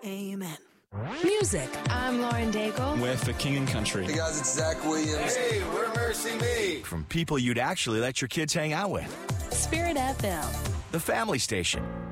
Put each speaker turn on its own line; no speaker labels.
Amen.
Music. I'm Lauren Daigle.
We're for King and Country.
Hey guys, it's Zach Williams.
Hey, we're Mercy Me.
From people you'd actually let your kids hang out with.
Spirit FM.
The Family Station.